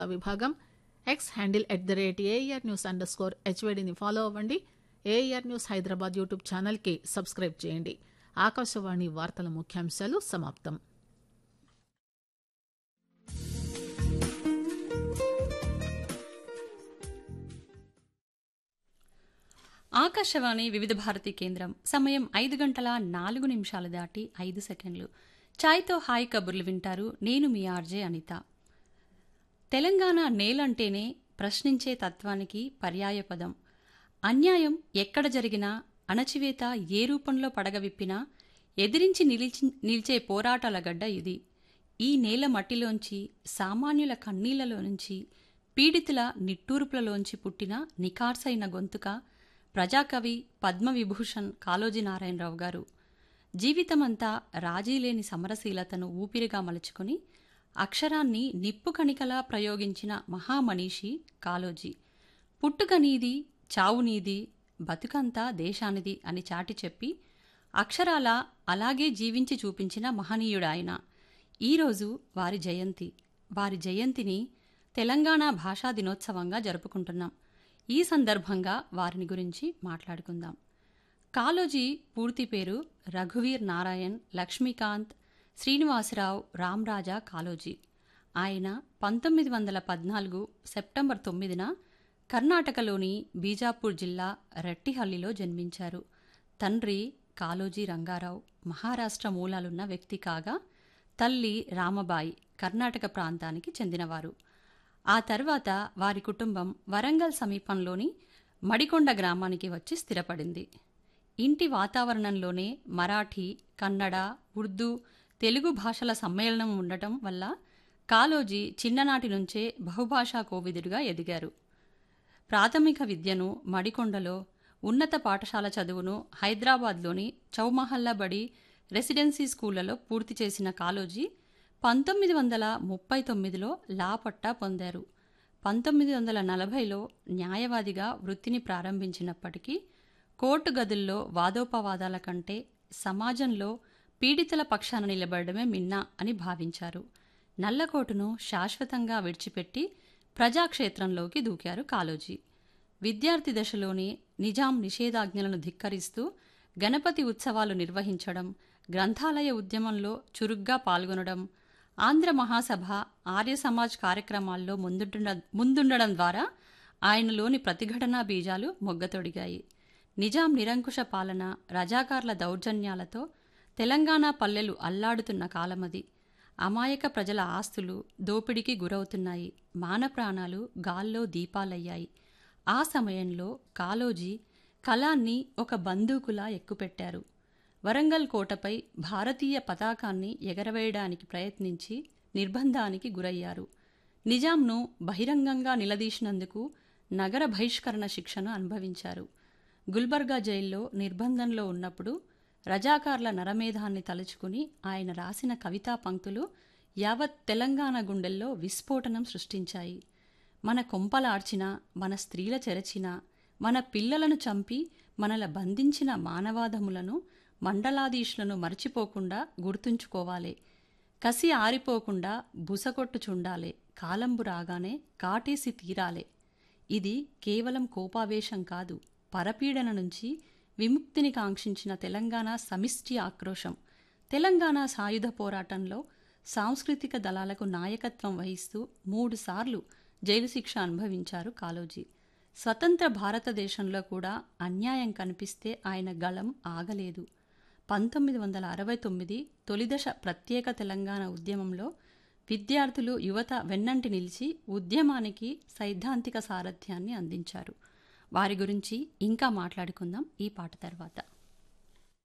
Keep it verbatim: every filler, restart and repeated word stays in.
విభాగం X handle at the rate AR news under score హెచ్వైడిని follow అవ్వండి. AR news Hyderabad YouTube ఛానల్కి subscribe చేయండి. ఆకాశవాణి వార్తల ముఖ్యాంశాలు సమాప్తం. ఆకాశవాణి వివిధ భారతి కేంద్రం. సమయం ఐదు గంటల నాలుగు నిమిషాలు దాటి ఐదు సెకండ్లు. ఛాయ్తో హాయ్ కబుర్లు వింటారు. నేను మీ ఆర్జే అనిత. తెలంగాణ నేలంటేనే ప్రశ్నించే తత్వానికి పర్యాయపదం. అన్యాయం ఎక్కడ జరిగినా, అణచివేత ఏ రూపంలో పడగవిప్పినా ఎదిరించి నిలిచి నిలిచే పోరాటాల గడ్డ ఇది. ఈ నేల మట్టిలోంచి, సామాన్యుల కన్నీళ్లలో నుంచి, పీడితుల నిట్టూర్పులలోంచి పుట్టిన నికార్సైన గొంతుక ప్రజాకవి పద్మవిభూషణ్ కాళోజీ నారాయణరావు గారు. జీవితమంతా రాజీలేని సమరశీలతను ఊపిరిగా మలుచుకుని అక్షరాన్ని నిప్పు కణికలా ప్రయోగించిన మహామనీషి కాళోజీ. పుట్టుక నీది, చావు నీది, బతుకంతా దేశానిది అని చాటి చెప్పి అక్షరాల అలాగే జీవించి చూపించిన మహనీయుడాయన. ఈరోజు వారి జయంతి. వారి జయంతిని తెలంగాణ భాషా దినోత్సవంగా జరుపుకుంటున్నాం. ఈ సందర్భంగా వారిని గురించి మాట్లాడుకుందాం. కాళోజీ పూర్తి పేరు రఘువీర్ నారాయణ్ లక్ష్మీకాంత్ శ్రీనివాసరావు రామరాజా కాళోజీ. ఆయన పంతొమ్మిది వందల పద్నాలుగు సెప్టెంబర్ తొమ్మిదిన కర్ణాటకలోని బీజాపూర్ జిల్లా రెట్టిహల్లిలో జన్మించారు. తండ్రి కాళోజీ రంగారావు మహారాష్ట్ర మూలాలున్న వ్యక్తి కాగా, తల్లి రామబాయి కర్ణాటక ప్రాంతానికి చెందినవారు. ఆ తర్వాత వారి కుటుంబం వరంగల్ సమీపంలోని మడికొండ గ్రామానికి వచ్చి స్థిరపడింది. ఇంటి వాతావరణంలోనే మరాఠీ, కన్నడ, ఉర్దూ, తెలుగు భాషల సమ్మేళనం ఉండటం వల్ల కాళోజీ చిన్ననాటి నుంచే బహుభాషా కోవిదుడిగా ఎదిగారు. ప్రాథమిక విద్యను మడికొండలో, ఉన్నత పాఠశాల చదువును హైదరాబాద్లోని చౌమహల్లా బడి రెసిడెన్సీ స్కూళ్లలో పూర్తి చేసిన కాళోజీ పంతొమ్మిది వందల ముప్పై తొమ్మిదిలో లా పట్టా పొందారు. పంతొమ్మిది వందల నలభైలో న్యాయవాదిగా వృత్తిని ప్రారంభించినప్పటికీ కోర్టు గదుల్లో వాదోపవాదాల కంటే సమాజంలో పీడితుల పక్షాన నిలబడమే మిన్నా అని భావించారు. నల్లకోటును శాశ్వతంగా విడిచిపెట్టి ప్రజాక్షేత్రంలోకి దూకారు కాళోజీ. విద్యార్థి దశలోనే నిజాం నిషేధాజ్ఞలను ధిక్కరిస్తూ గణపతి ఉత్సవాలు నిర్వహించడం, గ్రంథాలయ ఉద్యమంలో చురుగ్గా పాల్గొనడం, ఆంధ్ర మహాసభ, ఆర్య సమాజ్ కార్యక్రమాల్లో ముందుండ ముందుండడం ద్వారా ఆయనలోని ప్రతిఘటనా బీజాలు మొగ్గతొడిగాయి. నిజాం నిరంకుశ పాలన, రజాకార్ల దౌర్జన్యాలతో తెలంగాణ పల్లెలు అల్లాడుతున్న కాలమది. అమాయక ప్రజల ఆస్తులు దోపిడీకి గురవుతున్నాయి. మానప్రాణాలు గాల్లో దీపాలయ్యాయి. ఆ సమయంలో కాళోజీ కలాన్ని ఒక బందూకులా ఎక్కుపెట్టారు. వరంగల్ కోటపై భారతీయ పతాకాన్ని ఎగరవేయడానికి ప్రయత్నించి నిర్బంధానికి గురయ్యారు. నిజాంను బహిరంగంగా నిలదీసినందుకు నగర బహిష్కరణ శిక్షను అనుభవించారు. గుల్బర్గా జైల్లో నిర్బంధంలో ఉన్నప్పుడు రజాకార్ల నరమేధాన్ని తలుచుకుని ఆయన రాసిన కవితా పంక్తులు యావత్ తెలంగాణ గుండెల్లో విస్ఫోటనం సృష్టించాయి. మన కొంపలార్చిన, మన స్త్రీల చెరచిన, మన పిల్లలను చంపి మనల బంధించిన మానవాధములను, మండలాధీశులను మరచిపోకుండా గుర్తుంచుకోవాలే. కసి ఆరిపోకుండా బుసకొట్టుచుండాలే. కాలంబు రాగానే కాటేసి తీరాలే. ఇది కేవలం కోపావేశం కాదు, పరపీడన నుంచి విముక్తిని కాంక్షించిన తెలంగాణ సమిష్టి ఆక్రోశం. తెలంగాణ సాయుధ పోరాటంలో సాంస్కృతిక దళాలకు నాయకత్వం వహిస్తూ మూడుసార్లు జైలు శిక్ష అనుభవించారు కాళోజీ. స్వతంత్ర భారతదేశంలో కూడా అన్యాయం కనిపిస్తే ఆయన గళం ఆగలేదు. పంతొమ్మిది వందల అరవై తొమ్మిది తొలిదశ ప్రత్యేక తెలంగాణ ఉద్యమంలో విద్యార్థులు, యువత వెన్నంటి నిలిచి ఉద్యమానికి సైద్ధాంతిక సారథ్యాన్ని అందించారు. వారి గురించి ఇంకా మాట్లాడుకుందాం ఈ పాట తర్వాత.